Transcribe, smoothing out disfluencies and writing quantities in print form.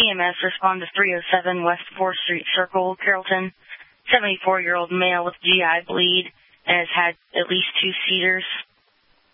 EMS respond to 307 West 4th Street Circle, Carrollton. 74-year-old male with GI bleed and has had at least 2 seizures.